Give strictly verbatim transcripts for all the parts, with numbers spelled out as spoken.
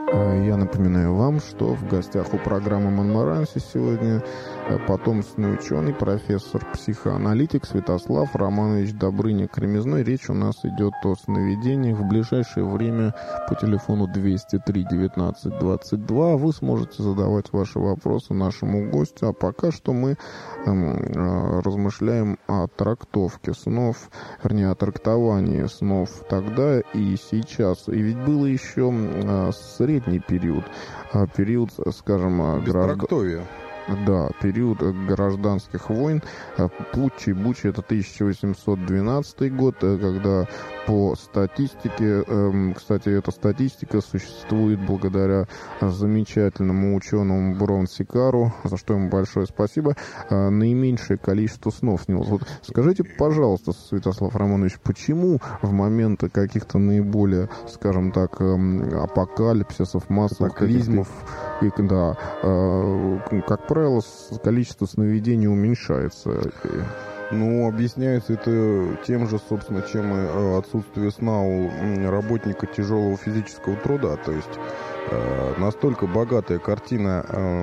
Я напоминаю вам, что в гостях у программы «Монмаранси» сегодня потомственный ученый, профессор, психоаналитик Святослав Романович Добрыня-Кремезной. Речь у нас идет о сновидениях. В ближайшее время по телефону двести три девятнадцать двадцать два вы сможете задавать ваши вопросы нашему гостю. А пока что мы э, размышляем о трактовке снов, вернее, о трактовании снов тогда и сейчас. И ведь было еще э, средний период, э, период, скажем, граждан... Да, период гражданских войн, путчи, Бучи, это тысяча восемьсот двенадцатый год, когда по статистике, кстати, эта статистика существует благодаря замечательному ученому Бронсикару, за что ему большое спасибо, наименьшее количество снов снилось. Вот скажите, пожалуйста, Святослав Романович, почему в моменты каких-то наиболее, скажем так, апокалипсисов, массовых катаклизмов, да, как правило, количество сновидений уменьшается? Ну, объясняется это тем же, собственно, чем и отсутствие сна у работника тяжелого физического труда. То есть э, настолько богатая картина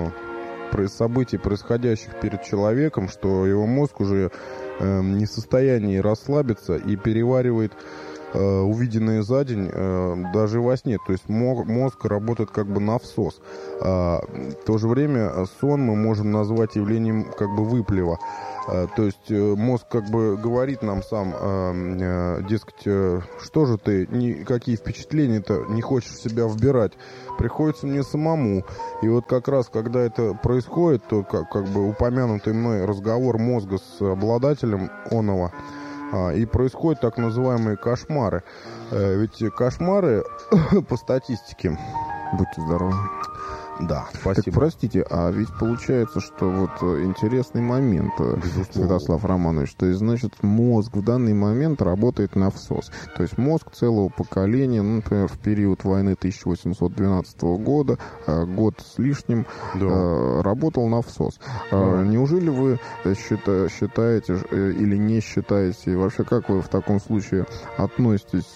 э, событий, происходящих перед человеком, что его мозг уже э, не в состоянии расслабиться и переваривает увиденное за день даже во сне. То есть мозг работает как бы на всос. В то же время сон мы можем назвать явлением как бы выплева. То есть мозг как бы говорит нам сам, дескать, что же ты, какие впечатления-то не хочешь в себя вбирать, приходится мне самому. И вот как раз, когда это происходит, то как, как бы упомянутый мной разговор мозга с обладателем оного, и происходят так называемые кошмары. Ведь кошмары, по статистике... Будьте здоровы. Да, спасибо. Так, простите, а ведь получается, что вот интересный момент, безусловно, Святослав Романович, то есть, значит, мозг в данный момент работает на всос. То есть мозг целого поколения, ну, например, в период войны тысяча восемьсот двенадцатого года, год с лишним, да, работал на всос. Да. Неужели вы счита, считаете или не считаете, вообще как вы в таком случае относитесь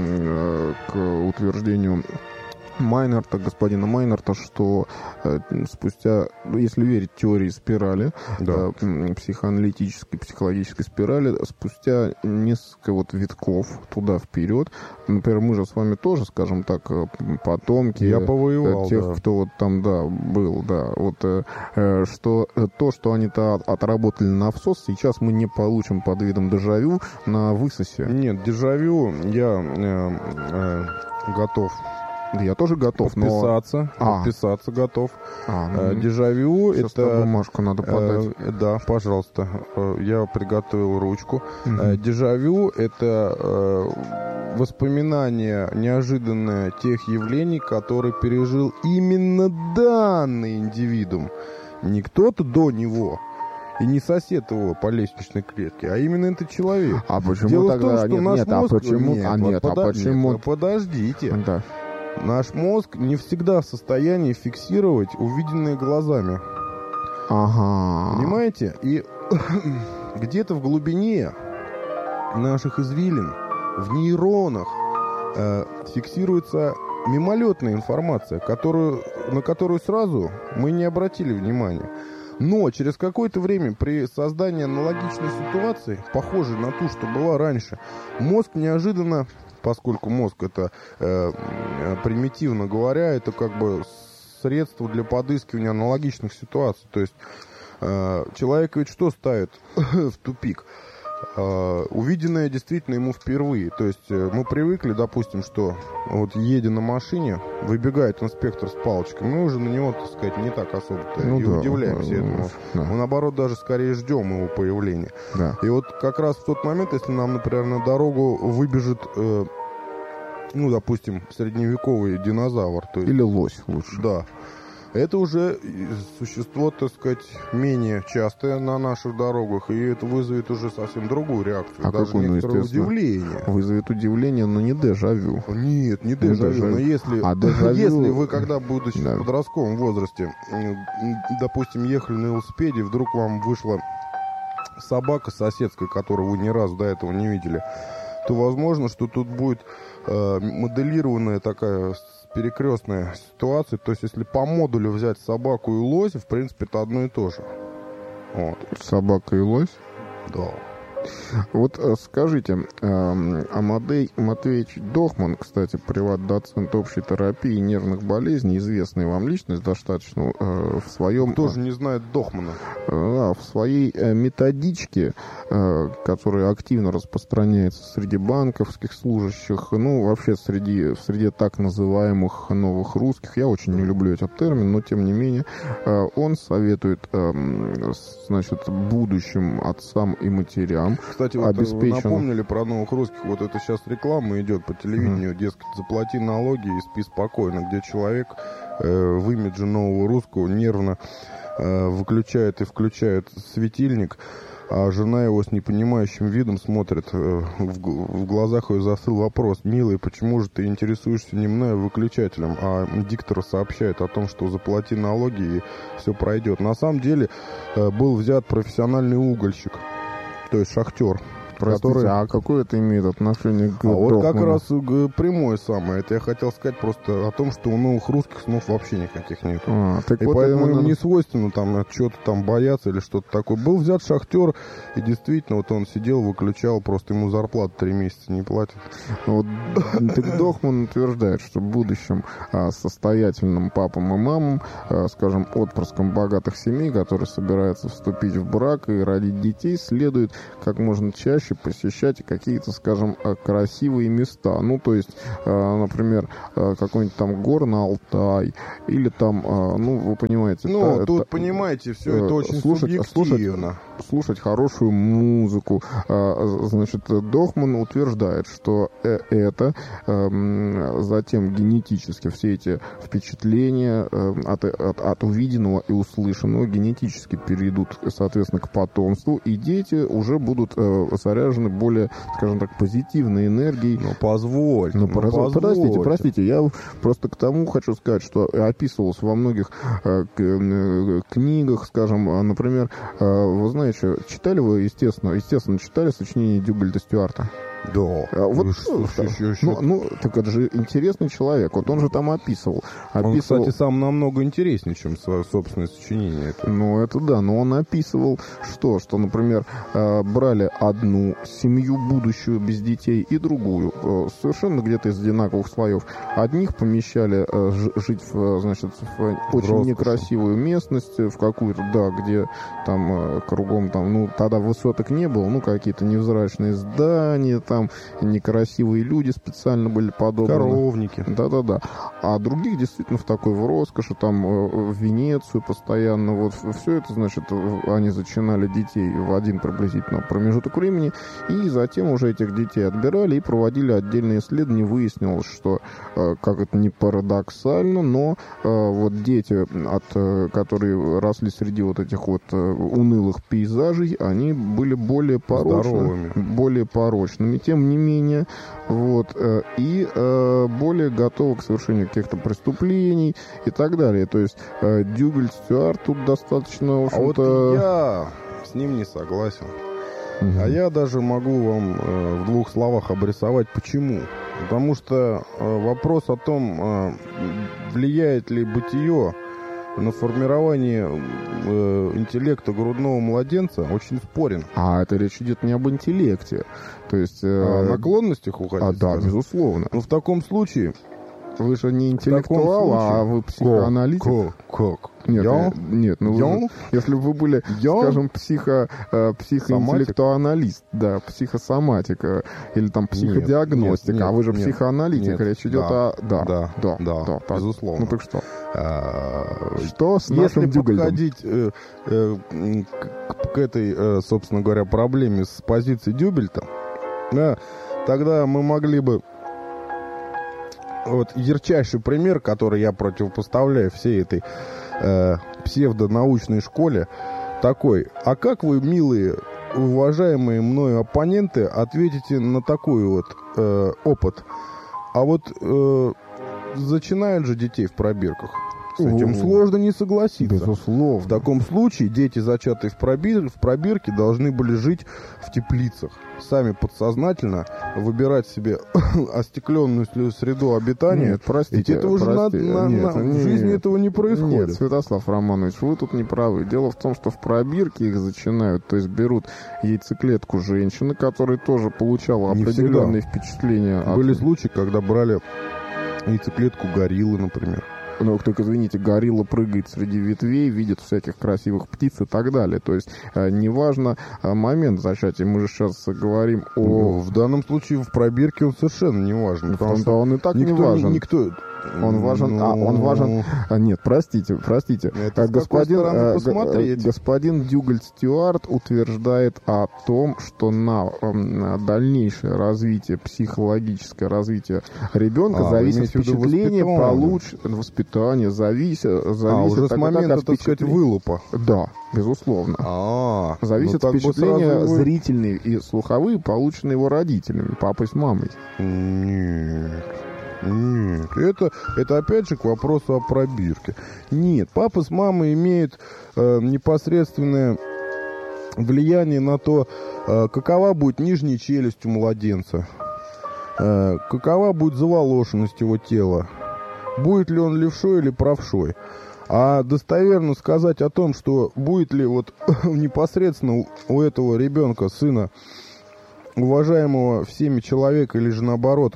к утверждению Майнарта, господина Майнарта, что э, спустя, если верить теории спирали, да, э, психоаналитической, психологической спирали, спустя несколько вот витков туда вперед, например, мы же с вами тоже, скажем так, потомки Я повоевал, тех, да. кто вот там, да, был, да, вот, э, что то, что они-то отработали на всос, сейчас мы не получим под видом дежавю на высосе. Нет, дежавю я э, э, готов. Я тоже готов, подписаться, но... подписаться а. готов. А, ну, Дежавю сейчас это... бумажку надо подать. Э, да, пожалуйста. Я приготовил ручку. Угу. Дежавю это э, воспоминание неожиданное тех явлений, которые пережил именно данный индивидуум. Не кто-то до него. И не сосед его по лестничной клетке, а именно этот человек. А почему Дело тогда... в том, что нет, наш нет, мозг... А почему... Нет, а, нет, вот а почему... Нет, подождите. Да. Наш мозг не всегда в состоянии фиксировать увиденное глазами. Ага. Понимаете? И где-то в глубине наших извилин, в нейронах, э, фиксируется мимолетная информация, которую, на которую сразу мы не обратили внимания. Но через какое-то время при создании аналогичной ситуации, похожей на ту, что была раньше, мозг неожиданно, поскольку мозг это, э, примитивно говоря, это как бы средство для подыскивания аналогичных ситуаций. То есть э, человек ведь что ставит в тупик? Uh, увиденное действительно ему впервые. То есть uh, мы привыкли, допустим, что вот едя на машине, выбегает инспектор с палочкой, мы уже на него, так сказать, не так особо-то ну, и да, удивляемся да, этому. Да. Мы, наоборот, даже скорее ждем его появления. Да. И вот как раз в тот момент, если нам, например, на дорогу выбежит, uh, ну, допустим, средневековый динозавр. То есть, или лось лучше. Да. Это уже существо, так сказать, менее частое на наших дорогах, и это вызовет уже совсем другую реакцию. А даже какое, ну, некоторое удивление. Вызовет удивление, но не дежавю. Нет, не дежавю. Не дежавю. Но если, а дежавю... если вы, когда будучи да. в подростковом возрасте, допустим, ехали на велосипеде, вдруг вам вышла собака соседская, которую вы ни разу до этого не видели, то возможно, что тут будет э, моделированная такая перекрестная ситуация. То есть, если по модулю взять собаку и лось, в принципе, это одно и то же. Вот. Собака и лось? Да. Вот скажите, Амадей Матвеевич Дохман, кстати, приват-доцент общей терапии нервных болезней, известная вам личность достаточно в своем... Кто же не знает Дохмана? В своей методичке, которая активно распространяется среди банковских служащих, ну, вообще среди, среди так называемых новых русских, я очень не люблю этот термин, но тем не менее, он советует, значит, будущим отцам и матерям. Кстати, вот вы напомнили про новых русских. Вот это сейчас реклама идет по телевидению, mm-hmm. дескать, заплати налоги и спи спокойно, где человек э, в имидже нового русского нервно э, выключает и включает светильник, а жена его с непонимающим видом смотрит. Э, в, в глазах ее застыл вопрос: «Милый, почему же ты интересуешься не мной, а выключателем?» А диктор сообщает о том, что заплати налоги и все пройдет. На самом деле э, был взят профессиональный угольщик, то есть шахтер. Простите, который... а какое это имеет отношение к А Дохману? Вот как раз прямое самое. Это я хотел сказать просто о том, что у новых русских снов вообще никаких нет. А, и вот поэтому им не свойственно там что-то там бояться или что-то такое. Был взят шахтер, и действительно вот он сидел, выключал, просто ему зарплату три месяца не платят. Вот так Дохман утверждает, что будущим а, состоятельным папам и мамам, а, скажем, отпрыском богатых семей, которые собираются вступить в брак и родить детей, следует как можно чаще посещать какие-то, скажем, красивые места. Ну, то есть, например, какой-нибудь там горный Алтай, или там, ну, вы понимаете... Ну, это, тут, это, понимаете, все это очень слушать, субъективно. Слушать, слушать хорошую музыку. Значит, Дохман утверждает, что это затем генетически все эти впечатления от, от, от увиденного и услышанного генетически перейдут, соответственно, к потомству, и дети уже будут заряжены более, скажем так, позитивной энергией. Ну, позволь. Ну, ну позволь. Подождите, простите, я просто к тому хочу сказать, что описывалось во многих э, книгах, скажем, например, э, вы знаете, читали вы, естественно, естественно, читали сочинение Дюгальда Стюарта? Да. А вот, ну, что, еще, еще. Ну, ну, так это же интересный человек. Вот он же там описывал. описывал... Он, кстати, сам намного интереснее, чем свое собственное сочинение. Это. Ну, это да. Но он описывал, что, что, например, брали одну семью будущую без детей и другую. Совершенно где-то из одинаковых слоев. Одних помещали жить в, значит, в очень Роскошь. некрасивую местность, в какую-то, да, где там кругом, там, ну, тогда высоток не было, ну, какие-то невзрачные здания, там некрасивые люди специально были подобраны. Коровники. Да-да-да. А других действительно в такой в роскоши, там в Венецию постоянно. Вот все это, значит, они зачинали детей в один приблизительно промежуток времени, и затем уже этих детей отбирали и проводили отдельные исследования. Выяснилось, что, как это не парадоксально, но вот дети, от, которые росли среди вот этих вот унылых пейзажей, они были более порочными. Более порочными. Тем не менее, вот, и э, более готовы к совершению каких-то преступлений и так далее. То есть э, Дюгальд Стюарт тут достаточно, в общем-то... А вот я с ним не согласен. Угу. А я даже могу вам э, в двух словах обрисовать, почему. Потому что э, вопрос о том, э, влияет ли бытие на формирование э, интеллекта грудного младенца, очень спорен. А это речь идет не об интеллекте. То есть... Э, о наклонностях уходить. А, да, безусловно. Но в таком случае... Вы же не интеллектуал, случае... а вы психоаналитик. Как? как? Нет, я? нет, ну вы, если бы вы были, я? скажем, психо, э, психоинтеллектуалист, да, психосоматик, или там психодиагностик, нет, нет, а вы же нет, психоаналитик, нет, речь идет да, о... Да, да, да, да, да так, безусловно. Ну так что? А, что с нашим Дюгальдом? Если подходить э, э, к, к этой, э, собственно говоря, проблеме с позиции Дюбельта, да, тогда мы могли бы... Вот ярчайший пример, который я противопоставляю всей этой э, псевдонаучной школе, такой: а как вы, милые, уважаемые мною оппоненты, ответите на такой вот э, опыт? А вот э, зачинают же детей в пробирках. С этим сложно не согласиться. Безусловно. В таком случае дети, зачатые в, пробир, в пробирке, должны были жить в теплицах. Сами подсознательно выбирать себе остекленную среду обитания. Нет, простите. Ведь это уже простите, на, на, нет, на, нет, в жизни этого не происходит. Нет, Святослав Романович, вы тут не правы. Дело в том, что в пробирке их зачинают, то есть берут яйцеклетку женщины, которая тоже получала Не определенные всегда. впечатления. От... Были случаи, когда брали яйцеклетку гориллы, например. Ну, только, извините, горилла прыгает среди ветвей, видит всяких красивых птиц и так далее. То есть, э, неважно э, момент зачатия. Мы же сейчас говорим о... Ну, в данном случае в пробирке он совершенно не важен. Потому что он и так никто, не важен. Никто... Он важен, ну... а, он важен, а, нет, простите, простите, Это господин, а, посмотреть. господин Дюгальд Стюарт утверждает о том, что на, на дальнейшее развитие, психологическое развитие ребенка а, зависит впечатление, полученное воспитание, зависит, зависит а, уже так, с момента, так, так сказать, вылупа. Да, безусловно. А, зависит ну, впечатления вы... зрительные и слуховые, полученные его родителями, папой с мамой. Нет. Нет, это, это опять же к вопросу о пробирке. Нет, папа с мамой имеют э, непосредственное влияние на то, э, какова будет нижняя челюсть у младенца, э, какова будет заволошенность его тела, будет ли он левшой или правшой. А достоверно сказать о том, что будет ли вот непосредственно у этого ребенка, сына, уважаемого всеми человека, или же наоборот,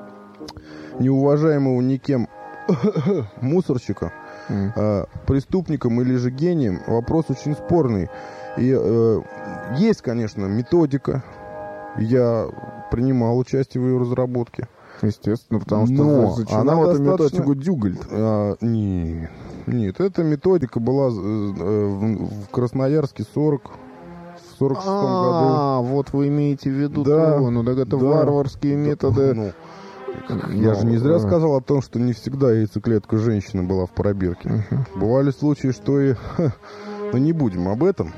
неуважаемого никем мусорщика, mm. э, преступником или же гением, вопрос очень спорный. И э, есть, конечно, методика. Я принимал участие в ее разработке. Естественно, потому что Но зачинал эту достаточно... методику Дюгальд. А, нет, нет, эта методика была э, в, в Красноярске сорок в сорок шестом году. А, вот вы имеете в виду да, то, ну так это да, варварские да, методы. Ну, я же не зря сказал о том, что не всегда яйцеклетка женщины была в пробирке. Uh-huh. Бывали случаи, что и... Но не будем об этом.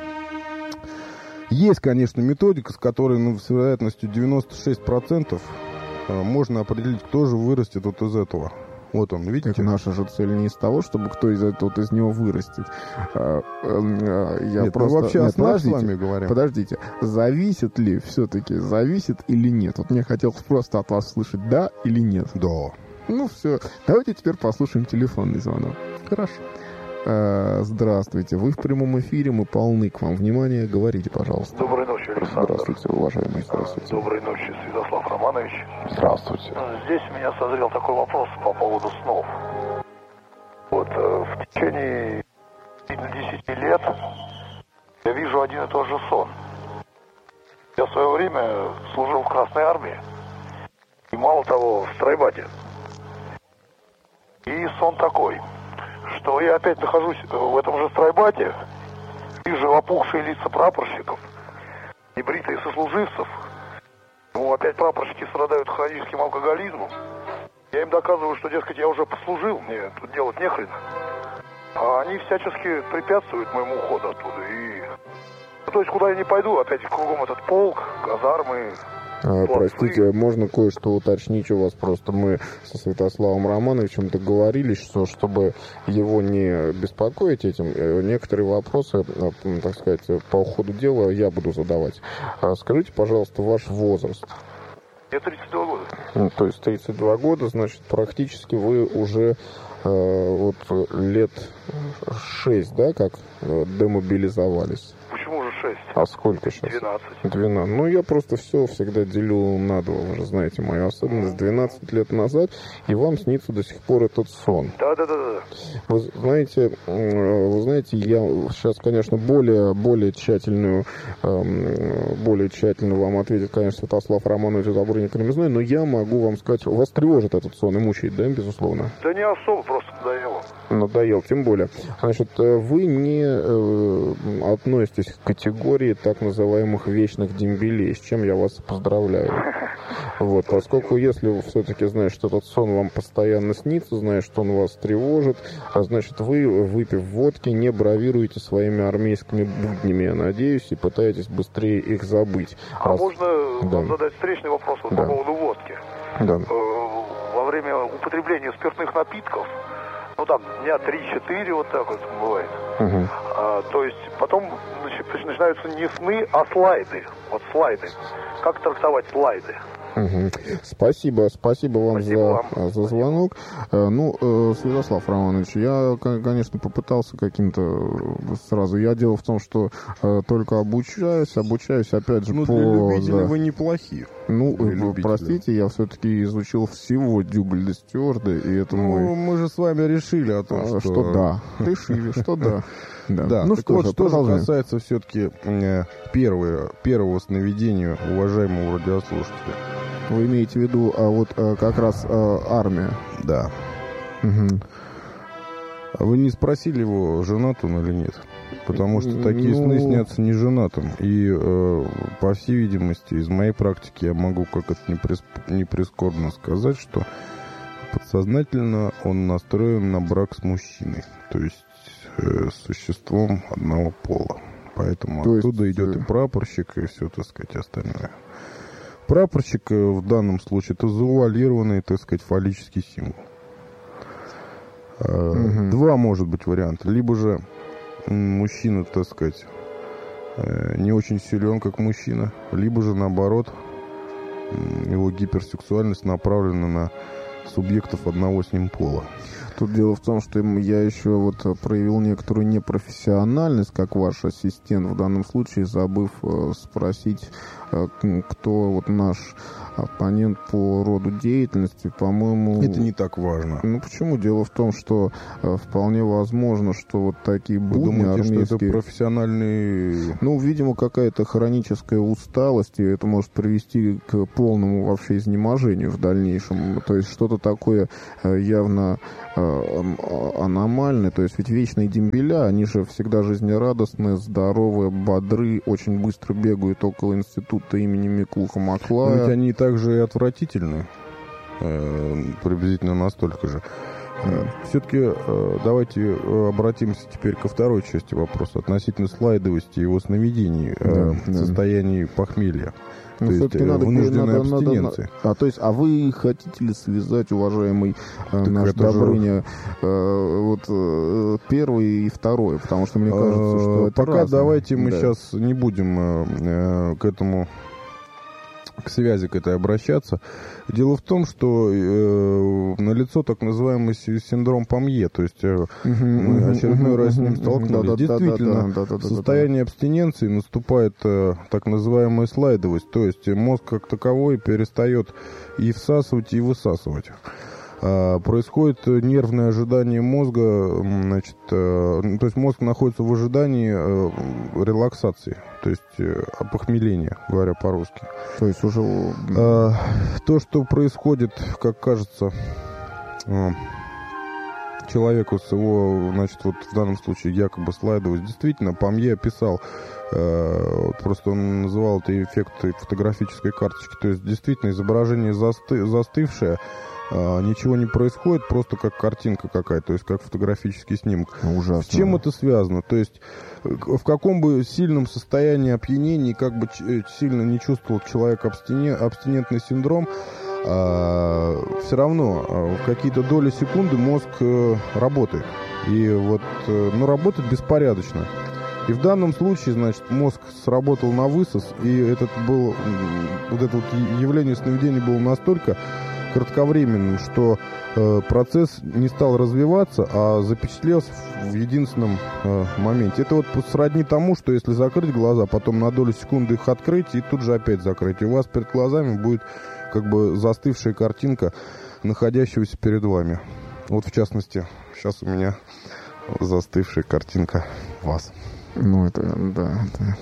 Есть, конечно, методика, с которой, ну, с вероятностью девяносто шесть процентов можно определить, кто же вырастет вот из этого. Вот он, видите? Так наша же цель не из того, чтобы кто из этого из него вырастет. А, а, я нет, просто... мы вообще нет, о снах с подождите, вами говорим. Подождите, зависит ли все-таки, зависит или нет? Вот мне хотелось просто от вас слышать, да или нет. Да. Ну все, давайте теперь послушаем телефонный звонок. Хорошо. А, здравствуйте, вы в прямом эфире, мы полны к вам. Внимание, говорите, пожалуйста. Доброй ночи, Александр. Здравствуйте, уважаемый, здравствуйте. Доброй ночи, Святослав Романович. Здравствуйте. Здесь у меня созрел такой вопрос по поводу снов. Вот э, в течение десяти лет я вижу один и тот же сон. Я в свое время служил в Красной Армии. И мало того, в стройбате. И сон такой, что я опять нахожусь в этом же стройбате, вижу опухшие лица прапорщиков, небритые сослуживцев. Ну, опять прапорщики страдают хроническим алкоголизмом. Я им доказываю, что, дескать, я уже послужил, мне тут делать нехрен. А они всячески препятствуют моему уходу оттуда. И... Ну, то есть, куда я не пойду, опять кругом этот полк, казармы. А, простите, можно кое-что уточнить у вас? Просто мы со Святославом Романовичем договорились, что чтобы его не беспокоить этим, некоторые вопросы, так сказать, по ходу дела я буду задавать. А скажите, пожалуйста, ваш возраст. Мне тридцать два года. Ну, то есть тридцать два года, значит, практически вы уже э, вот лет шесть, да, как э, демобилизовались? Почему же шесть? А сколько сейчас? двенадцать. двенадцать. Ну, я просто все всегда делю на два. Вы же знаете мою особенность. двенадцать лет назад, и вам снится до сих пор этот сон. Да-да-да. Вы знаете, вы знаете, я сейчас, конечно, более, более тщательную, более тщательно вам ответит, конечно, Святослав Романович Забурник Кремезной, но я могу вам сказать, вас тревожит этот сон и мучает, да, безусловно? Да не особо, просто надоело. Надоел, тем более. Значит, вы не э, относитесь к категории так называемых вечных дембелей, с чем я вас поздравляю. Вот, поскольку если вы все-таки знаете, что этот сон вам постоянно снится, знаете, что он вас тревожит, а значит, вы, выпив водки, не бравируете своими армейскими буднями, я надеюсь, и пытаетесь быстрее их забыть. А Раз... можно да. вам задать встречный вопрос вот да. по поводу водки? Да. Во время употребления спиртных напитков ну там дня три-четыре, вот так вот бывает. Угу. А, то есть потом значит, начинаются не сны, а слайды. Вот слайды. Как трактовать слайды? Угу. Спасибо, спасибо вам Спасибо за, вам. за звонок. Э, Ну, э, Святослав Романович, я, к- конечно, попытался каким-то э, сразу. Я дело в том, что э, только обучаюсь, обучаюсь, опять же, Ну, по... для любителей да. вы неплохие. Ну, Для э, любителя. простите, я все-таки изучил всего Дюбль де Стюарда, и это Ну, мой... мы же с вами решили о том, А, что... что да. Решили, что да. Да, Ну так что вот, же, что же продолжаем. касается все-таки э, первого, первого сновидения уважаемого радиослушателя. Вы имеете в виду а вот а, как раз а, армия? Да. Угу. А вы не спросили его, женат он или нет? Потому что такие Ну- сны снятся не женатым. И, э, по всей видимости, из моей практики я могу, как это не, прис... не прискорбно сказать, что подсознательно он настроен на брак с мужчиной. То есть э, с существом одного пола. Поэтому То есть, оттуда идет э, и прапорщик, и все, так сказать, остальное. Прапорщик э, в данном случае это завуалированный, так сказать, фаллический символ. Э, Мгм. Два может быть варианта. Либо же м, мужчина, так сказать, э, не очень силен, как мужчина, либо же наоборот, м, его гиперсексуальность направлена на субъектов одного с ним пола. Тут дело в том, что им- я еще вот проявил некоторую непрофессиональность, как ваш ассистент, в данном случае забыв э, спросить, э, к- кто вот наш оппонент по роду деятельности, по-моему... Это не так важно. Ну почему? Дело в том, что э, вполне возможно, что вот такие Вы будни думаете, что это армейские... профессиональный... Ну, видимо, какая-то хроническая усталость, и это может привести к полному вообще изнеможению в дальнейшем. То есть что-то такое э, явно э, м, а- аномальное. То есть ведь вечные дембеля, они же всегда жизнерадостные, здоровые, бодры, очень быстро бегают около института имени Миклуха Но ведь Маклая. они также и отвратительны. э, приблизительно настолько же. Все-таки давайте э, обратимся теперь ко второй части вопроса относительно слайдовости его сновидений э, Да, в да. состоянии похмелья. Ну, то есть всё-таки э, надо- вынужденной надо- надо- абстиненции. А то есть, а вы хотите ли связать, уважаемый э, наш это же- Добрыня, э, вот э, первое и второе, потому что мне кажется, что Э, это Пока разное. давайте мы Да. сейчас не будем э, э, к этому, к связи к этой обращаться. Дело в том, что э, налицо так называемый си- синдром Помье, то есть э, Мгм, мы мгм, очередной мгм, раз с ним мгм, столкнулись. да-да-да-да-да, Действительно, да-да-да-да-да. в состоянии абстиненции наступает э, так называемая слайдовость, то есть мозг как таковой перестает и всасывать, и высасывать. А, происходит нервное ожидание мозга, м, значит, э, ну, то есть мозг находится в ожидании э, релаксации, то есть э, опохмеления, говоря по-русски. То есть уже... А, то, что происходит, как кажется, э, человеку с его, значит, вот в данном случае якобы слайдовость, действительно, Помье описал, э, вот просто он называл это эффект фотографической карточки, то есть действительно изображение засты, застывшее, э, ничего не происходит, просто как картинка какая-то, то есть как фотографический снимок. Ужасно. С чем это связано? То есть э, в каком бы сильном состоянии опьянения, как бы ч- э, сильно не чувствовал человек абстине- абстинентный синдром, все равно э, в какие-то доли секунды мозг э, работает. И вот, э, ну, работает беспорядочно. И в данном случае, значит, мозг сработал на высос, и этот был, м, вот это вот явление сновидения было настолько кратковременным, что э, процесс не стал развиваться, а запечатлелся в единственном э, моменте. Это вот сродни тому, что если закрыть глаза, потом на долю секунды их открыть и тут же опять закрыть, и у вас перед глазами будет как бы застывшая картинка находящегося перед вами. Вот в частности, сейчас у меня застывшая картинка вас. Ну, это, да, да.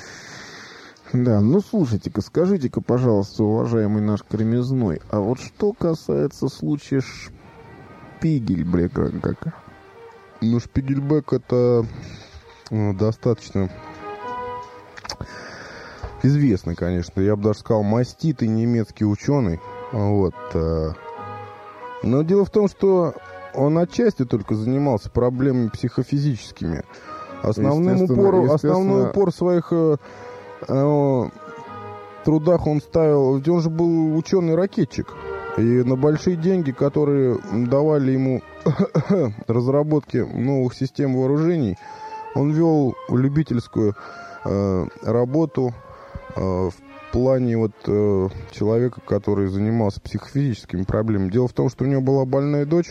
Да, ну, слушайте-ка, скажите-ка, пожалуйста, уважаемый наш Кремезной, а вот что касается случая Шпигельбека, Ну, Шпигельбек это э, достаточно известный, конечно, я бы даже сказал, маститый немецкий ученый. Вот. э. Но дело в том, что он отчасти только занимался проблемами психофизическими. Основным Естественно, упором, естественно. основной упор в своих э, э, трудах он ставил, ведь он же был ученый-ракетчик. И на большие деньги, которые давали ему разработки новых систем вооружений, он вел любительскую э, работу э, в плане вот э, человека, который занимался психофизическими проблемами. Дело в том, что у него была больная дочь,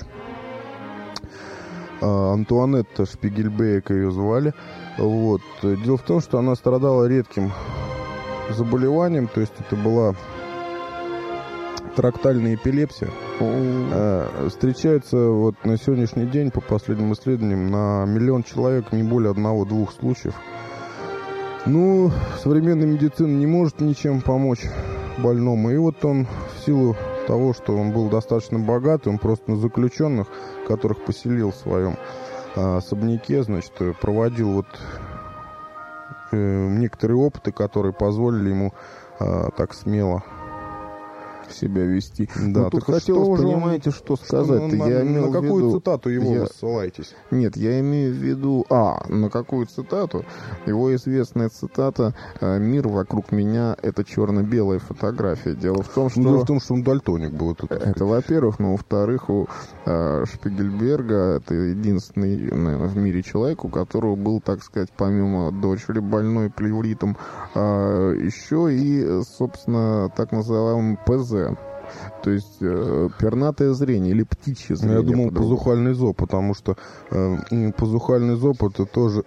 э, Антуанетта Шпигельбейк ее звали. Вот. Дело в том, что она страдала редким заболеванием, то есть это была трактальная эпилепсия. Э, встречается вот на сегодняшний день, по последним исследованиям, на миллион человек не более одного-двух случаев. Ну, современная медицина не может ничем помочь больному. И вот он, в силу того, что он был достаточно богат, он просто на заключенных, которых поселил в своем э, особняке, значит, проводил вот э, некоторые опыты, которые позволили ему э, так смело себя вести. Да, ну, тут так хотелось, что же понимаете, он, что сказать. Что, на, я на, на какую виду, цитату его я... вы ссылаетесь? Нет, я имею в виду... А, на какую цитату? Его известная цитата «Мир вокруг меня — это черно-белая фотография». Дело в том, что... Дело в том, что он дальтоник был. Это, это во-первых. Но во-вторых, у э, Шпигельберга это единственный, наверное, в мире человек, у которого был, так сказать, помимо дочери больной плевритом, э, еще и, собственно, так называемый ПЗ. То есть э, пернатое зрение или птичье зрение. Я думал, пазухальный зоб, потому что э, пазухальный зоб это тоже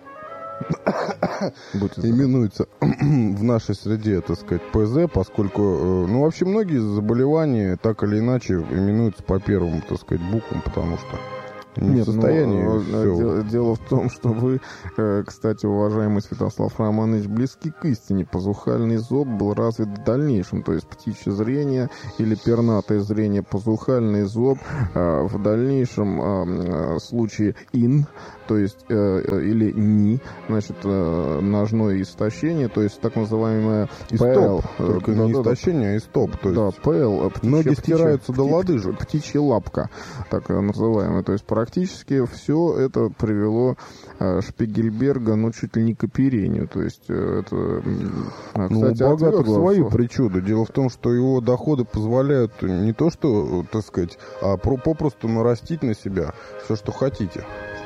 именуется в нашей среде, так сказать, ПЗ, поскольку, э, ну, вообще многие заболевания так или иначе именуются по первым, так сказать, буквам, потому что не Нет, в состоянии. Ну, все. дело, дело в том, что вы, кстати, уважаемый Святослав Романович, близки к истине. Пазухальный зоб был развит в дальнейшем, то есть птичье зрение или пернатое зрение, пазухальный зоб в дальнейшем случае ин, то есть или ни, значит, ножное истощение, то есть так называемое ПЛ. Только да, не да, истощение, а и стоп. То есть да, ПЛ. Птичья, ноги стираются птичья, до лодыжек. Птичья лапка, так называемая. То есть практически все это привело э, Шпигельберга, ну, чуть ли не к оперению. То есть это... Кстати, ну, у богатых свои что... причуды. Дело в том, что его доходы позволяют не то, что, так сказать, а попросту нарастить на себя все, что хотите.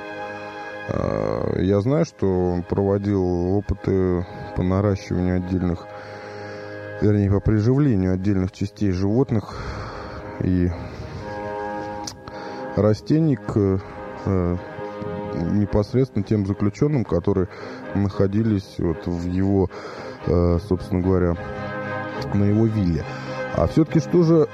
Я знаю, что он проводил опыты по наращиванию отдельных, вернее, по приживлению отдельных частей животных и растений к э, непосредственно тем заключенным, которые находились вот в его, э, собственно говоря, на его вилле. А все-таки что же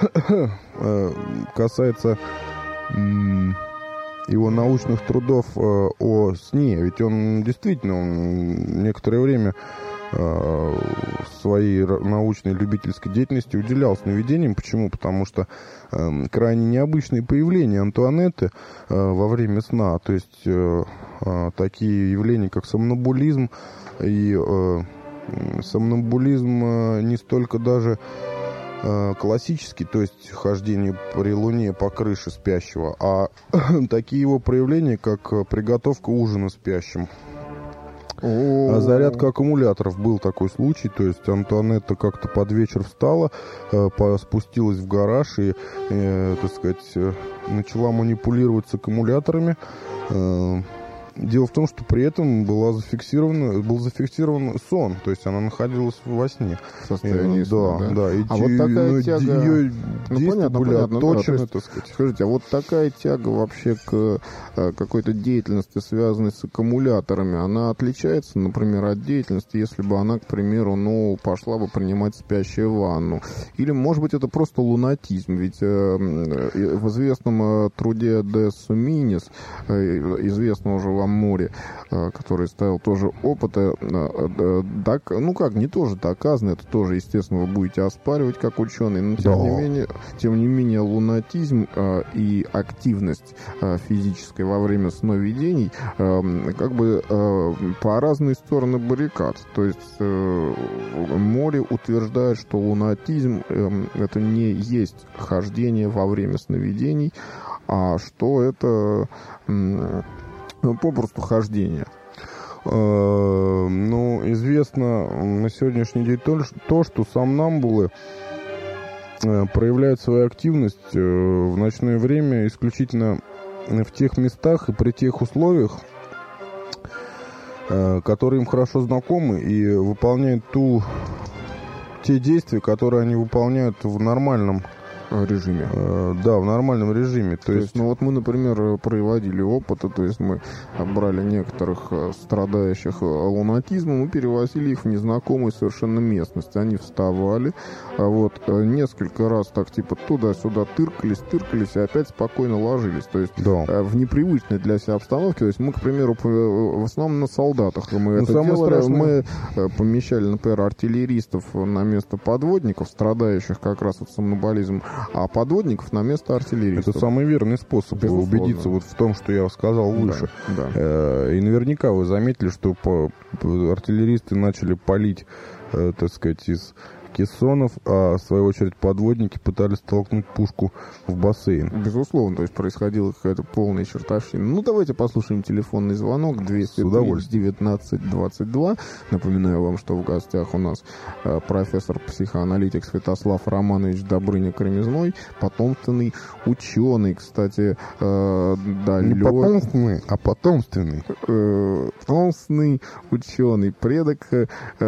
э, касается э, его научных трудов э, о сне, ведь он действительно он некоторое время э, своей научной любительской деятельности уделял сновидениям. Почему? Потому что э, крайне необычные появления Антуанетты э, во время сна, то есть э, э, такие явления, как сомнамбулизм, и э, сомнамбулизм э, не столько даже классический, то есть хождение при луне по крыше спящего, а такие его проявления, как приготовка ужина спящим. А зарядка аккумуляторов был такой случай, то есть Антуанетта как-то под вечер встала, спустилась в гараж и, так сказать, начала манипулировать с аккумуляторами. Дело в том, что при этом была зафиксирована, был зафиксирован сон, то есть она находилась во сне. В состоянии сна, да, да. да. И а вот такая ну, тяга... Ее ну, действия понятно, были понятно, отточены, да, так сказать. Скажите, а вот такая тяга вообще к э, какой-то деятельности, связанной с аккумуляторами, она отличается, например, от деятельности, если бы она, к примеру, ну, пошла бы принимать спящую ванну? Или, может быть, это просто лунатизм? Ведь э, в известном э, труде Де Суминис, э, известном уже вам море, который ставил тоже опыты, так, ну как, не тоже доказано, это тоже, естественно, вы будете оспаривать как ученый, но тем, да. не, менее, тем не менее лунатизм и активность физическая во время сновидений как бы по разные стороны баррикад. То есть море утверждает, что лунатизм это не есть хождение во время сновидений, а что это... Ну, попросту хождение. Ну, известно на сегодняшний день то, что сомнамбулы проявляют свою активность в ночное время исключительно в тех местах и при тех условиях, которые им хорошо знакомы, и выполняют ту, те действия, которые они выполняют в нормальном режиме. Э, да, в нормальном режиме. То, то есть, есть, ну вот мы, например, проводили опыты, то есть мы брали некоторых страдающих лунатизмом и перевозили их в незнакомую совершенно местность. Они вставали, а вот несколько раз так типа туда-сюда тыркались, тыркались и опять спокойно ложились. То есть да. в непривычной для себя обстановке. То есть мы, к примеру, в основном на солдатах мы ну, это делали. Страшное... Мы помещали, например, артиллеристов на место подводников, страдающих как раз вот сомноболизмом, а подводников на место артиллеристов. Это самый верный способ Безусловно. убедиться вот в том, что я сказал выше. Да, да. И наверняка вы заметили, что по... артиллеристы начали палить, так сказать, из кессонов, а в свою очередь подводники пытались толкнуть пушку в бассейн. Безусловно, то есть происходила какая-то полная чертовщина. Ну, давайте послушаем телефонный звонок двести девятнадцать двадцать два. Напоминаю вам, что в гостях у нас э, профессор-психоаналитик Святослав Романович Добрыня-Кремезной, потомственный ученый, кстати, э, да, не Лё... потомственный, а потомственный. Э, потомственный ученый, предок э,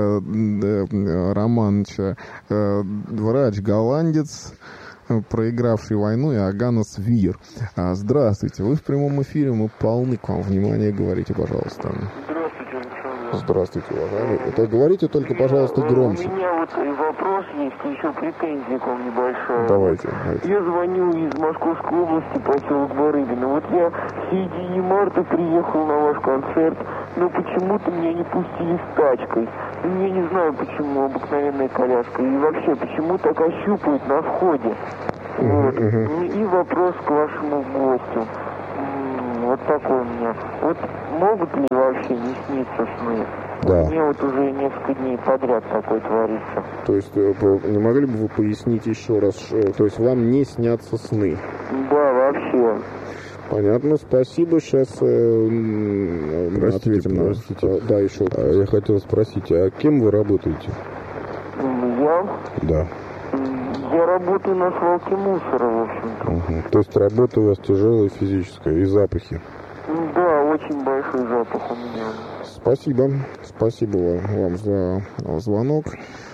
э, Романовича, врач-голландец, проигравший войну, Иоганнес Вир. Здравствуйте, вы в прямом эфире, мы полны к вам внимания, говорите, пожалуйста. Здравствуйте, Александр. Здравствуйте, уважаемый. Это говорите только, пожалуйста, громче. У меня вот вопрос есть, еще претензия к вам небольшая. Давайте, давайте. Я звоню из Московской области, поселок Барыбино. Вот я в середине марта приехал на ваш концерт, но почему-то меня не пустили с тачкой. Я не знаю, почему, обыкновенная коляска. И вообще, почему так ощупывают на входе. Вот. И вопрос к вашему гостю. Вот такой у меня. Вот могут ли вообще не сниться сны? Да. У меня вот уже несколько дней подряд такое творится. То есть, не могли бы вы пояснить еще раз, то есть вам не снятся сны? Да, вообще. Понятно, спасибо. Сейчас э, простите, ответим на... Простите. Да, еще. А, я хотел спросить, а кем вы работаете? Я? Да. Я работаю на свалке мусора, в общем-то. Угу. То есть работа у вас тяжелая, физическая, и запахи? Да, очень большой запах у меня. Спасибо. Спасибо вам за звонок.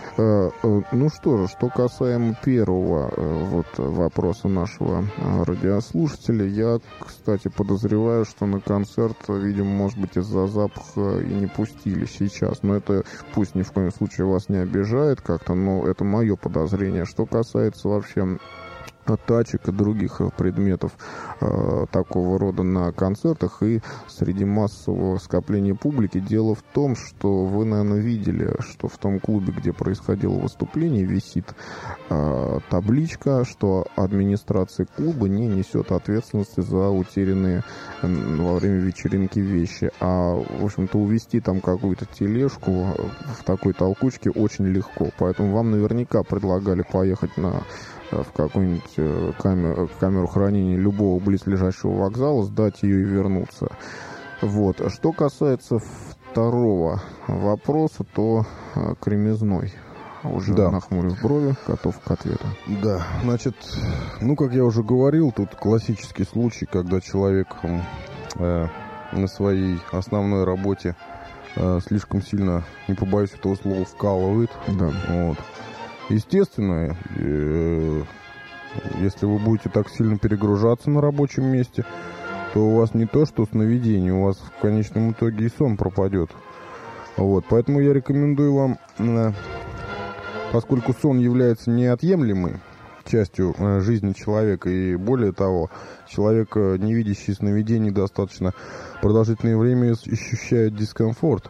Ну что же, что касаемо первого вот вопроса нашего радиослушателя, я, кстати, подозреваю, что на концерт, видимо, может быть, из-за запаха и не пустили сейчас. Но это пусть ни в коем случае вас не обижает как-то, но это мое подозрение. Что касается вообще тачек и других предметов э, такого рода на концертах и среди массового скопления публики. Дело в том, что вы, наверное, видели, что в том клубе, где происходило выступление, висит э, табличка, что администрация клуба не несет ответственности за утерянные э, во время вечеринки вещи. А, в общем-то, увезти там какую-то тележку в такой толкучке очень легко. Поэтому вам наверняка предлагали поехать на в какую-нибудь камеру, камеру хранения любого близлежащего вокзала, сдать ее и вернуться. Вот. Что касается второго вопроса, то Кремезной, уже да. нахмурив брови, готов к ответу. Да, значит, ну, как я уже говорил, тут классический случай, когда человек э, на своей основной работе э, слишком сильно, не побоюсь этого слова, вкалывает. Да. Вот. Естественно, э, если вы будете так сильно перегружаться на рабочем месте, то у вас не то что сновидение, у вас в конечном итоге и сон пропадет. Вот, поэтому я рекомендую вам, э, поскольку сон является неотъемлемой частью э, жизни человека, и более того, человек, э, не видящий сновидений достаточно продолжительное время, ощущает дискомфорт.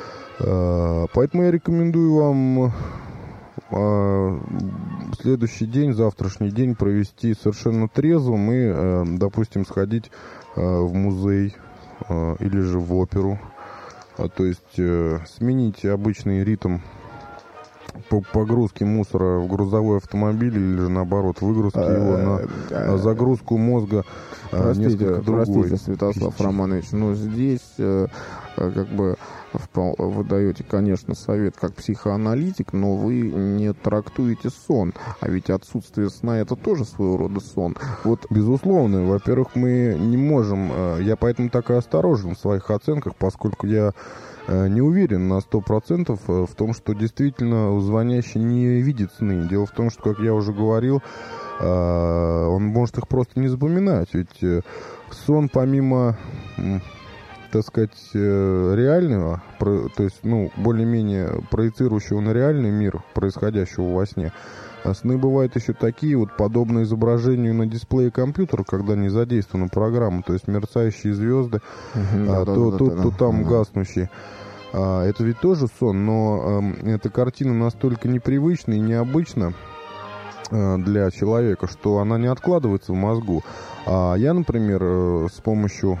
Э, поэтому я рекомендую вам следующий день, завтрашний день провести совершенно трезвым и, э, допустим, сходить э, в музей э, или же в оперу. А, то есть э, сменить обычный ритм по погрузке мусора в грузовой автомобиль или же наоборот выгрузки его на, на загрузку мозга Простите, простите, Святослав Романович, но здесь как бы вы даете, конечно, совет как психоаналитик, но вы не трактуете сон. А ведь отсутствие сна — это тоже своего рода сон. Вот, безусловно, во-первых, мы не можем... Я поэтому так и осторожен в своих оценках, поскольку я не уверен на сто процентов в том, что действительно звонящий не видит сны. Дело в том, что, как я уже говорил, он может их просто не запоминать. Ведь сон, помимо... так сказать, реального, то есть, ну, более-менее проецирующего на реальный мир происходящего во сне, а сны бывают еще такие, вот, подобные изображению на дисплее компьютера, когда не задействована программа, то есть мерцающие звезды, uh-huh, а, да, то, да, то, да, то да. там uh-huh. гаснущие. А, это ведь тоже сон, но а, эта картина настолько непривычна и необычна а, для человека, что она не откладывается в мозгу. А я, например, с помощью...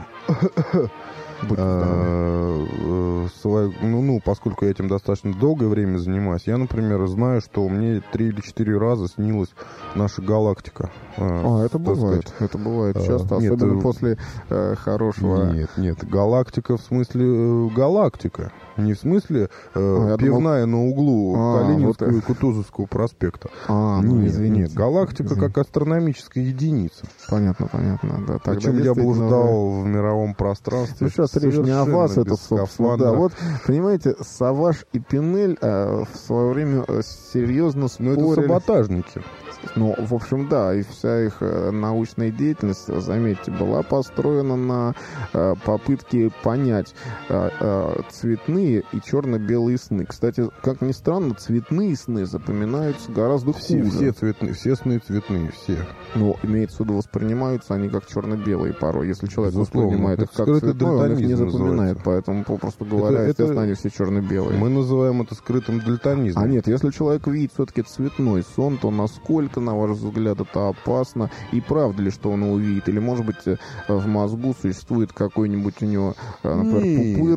Uh, свой, ну, ну, поскольку я этим достаточно долгое время занимаюсь, я, например, знаю, что мне три или четыре раза снилась наша галактика. А, это бывает, сказать. это бывает часто, uh, особенно нет, после uh, хорошего... Нет, нет, галактика в смысле uh, галактика. Не в смысле uh, а, пивная думал... на углу а, Калининского вот... и Кутузовского проспекта. А, ну, нет, извините. Нет, галактика извините. как астрономическая единица. Понятно, понятно. Да. Причем я блуждал в мировом пространстве. Ну, сейчас речь не о вас, это, собственно, да. Вот, понимаете, Саваш и Пинель э, в свое время э, серьезно спорили. Ну, это саботажники. Ну, в общем, да, и вся их э, научная деятельность, заметьте, была построена на э, попытке понять э, э, цветные и черно-белые сны. Кстати, как ни странно, цветные сны запоминаются гораздо все, хуже. Все цветные, все сны цветные, все. Ну, имеется в виду, воспринимаются они как черно-белые порой. Если человек Безусловно. воспринимает их как цветной, он их не запоминает. Называется. Поэтому, попросту говоря, это, естественно, это, они все черно-белые. Мы называем это скрытым дальтонизмом. А нет, если человек видит все-таки цветной сон, то насколько, на ваш взгляд, это опасно? И правда ли, что он увидит? Или, может быть, в мозгу существует какой-нибудь у него, например, пупыр,